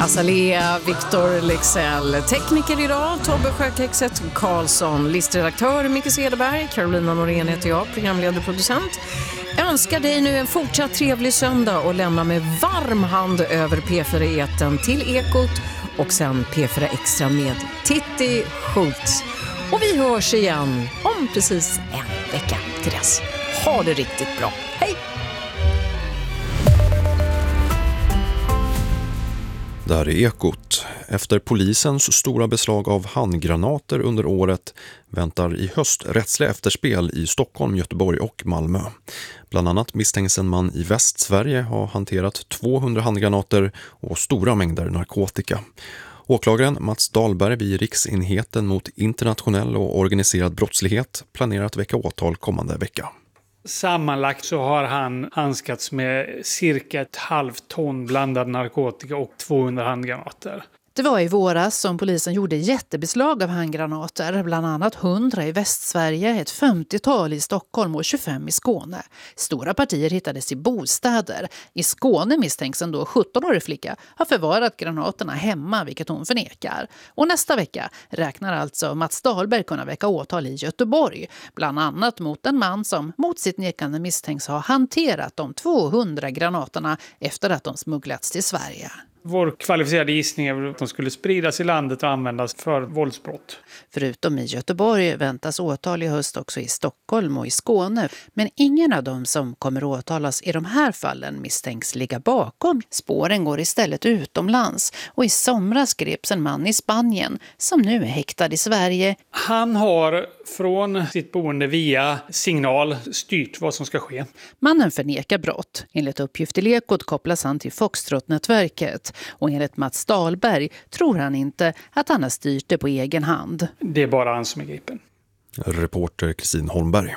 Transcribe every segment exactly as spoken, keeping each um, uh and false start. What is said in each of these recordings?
Azalea, Victor Lexell, tekniker idag, Tobbe Sjökexet Karlsson, listredaktör Micke Cederberg, Carolina Norén heter jag, programledare producent. Jag önskar dig nu en fortsatt trevlig söndag och lämna med varm hand över P fyra-eten till Ekot och sen P fyra Extra med Titti Schultz. Och vi hörs igen om precis en vecka till dess. Ha det riktigt bra. Hej! Där är Ekot. Efter polisens stora beslag av handgranater under året väntar i höst rättsliga efterspel i Stockholm, Göteborg och Malmö. Bland annat misstänks en man i Västsverige ha hanterat tvåhundra handgranater och stora mängder narkotika. Åklagaren Mats Dahlberg vid Riksenheten mot internationell och organiserad brottslighet planerar att väcka åtal kommande vecka. Sammanlagt så har han handskats med cirka ett halvt ton blandad narkotika och tvåhundra handgranater. Det var i våras som polisen gjorde jättebeslag av handgranater, bland annat hundra i Västsverige, ett femtiotal i Stockholm och tjugofem i Skåne. Stora partier hittades i bostäder. I Skåne misstänks en då sjuttonårig flicka ha förvarat granaterna hemma, vilket hon förnekar. Och nästa vecka räknar alltså Mats Dahlberg kunna väcka åtal i Göteborg, bland annat mot en man som mot sitt nekande misstänks ha hanterat de tvåhundra granaterna efter att de smugglats till Sverige. Vår kvalificerade gissning är att de skulle spridas i landet och användas för våldsbrott. Förutom i Göteborg väntas åtal i höst också i Stockholm och i Skåne. Men ingen av dem som kommer åtalas i de här fallen misstänks ligga bakom. Spåren går istället utomlands. Och i somras greps en man i Spanien som nu är häktad i Sverige. Han har från sitt boende via signal styrt vad som ska ske. Mannen förnekar brott. Enligt uppgift i Ekot kopplas han till Foxtrot-nätverket. Och enligt Mats Dahlberg tror han inte att han har styrt det på egen hand. Det är bara han som är gripen. Reporter Kristin Holmberg.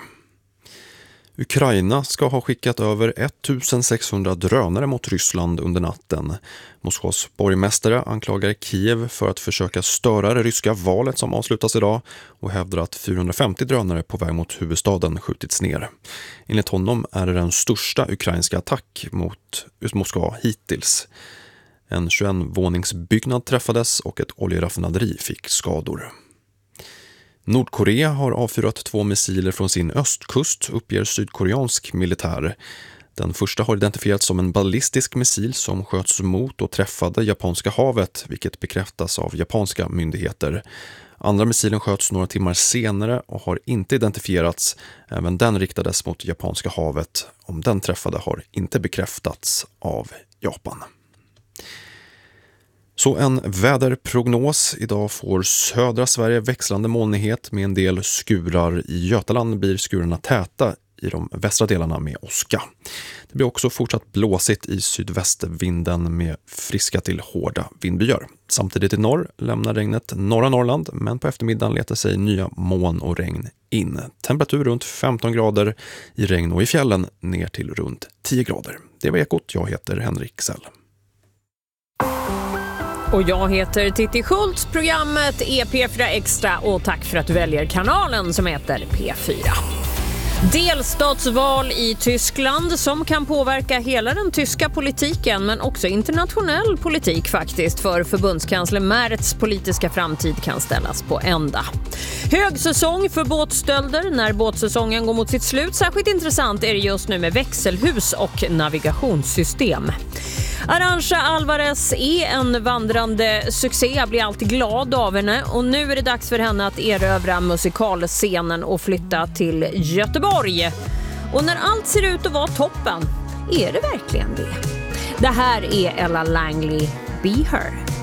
Ukraina ska ha skickat över ettusensexhundra drönare mot Ryssland under natten. Moskvas borgmästare anklagar Kiev för att försöka störa det ryska valet som avslutas idag och hävdar att fyrahundrafemtio drönare på väg mot huvudstaden skjutits ner. Enligt honom är det den största ukrainska attack mot Moskva hittills. En tjugoett-våningsbyggnad träffades och ett oljeraffinaderi fick skador. Nordkorea har avfyrat två missiler från sin östkust, uppger sydkoreansk militär. Den första har identifierats som en ballistisk missil som sköts mot och träffade Japanska havet, vilket bekräftas av japanska myndigheter. Andra missilen sköts några timmar senare och har inte identifierats. Även den riktades mot Japanska havet. Om den träffade har inte bekräftats av Japan. Så en väderprognos. Idag får södra Sverige växlande molnighet med en del skurar. I Götaland blir skurarna täta i de västra delarna med åska. Det blir också fortsatt blåsigt i sydvästvinden med friska till hårda vindbyar. Samtidigt i norr lämnar regnet norra Norrland, men på eftermiddagen letar sig nya moln och regn in. Temperatur runt femton grader i regn och i fjällen ner till runt tio grader. Det var Ekot, jag heter Henrik Sell. Och jag heter Titti Schultz, programmet är P fyra Extra och tack för att du väljer kanalen som heter P fyra. Delstatsval i Tyskland som kan påverka hela den tyska politiken men också internationell politik faktiskt, för förbundskansler Merz politiska framtid kan ställas på ända. Högsäsong för båtstölder när båtsäsongen går mot sitt slut. Särskilt intressant är det just nu med växelhus och navigationssystem. Arantxa Alvarez är en vandrande succé, jag blir alltid glad av henne och nu är det dags för henne att erövra musikalscenen och flytta till Göteborg. Och när allt ser ut att vara toppen, är det verkligen det? Det här är Ella Langley, Be Her.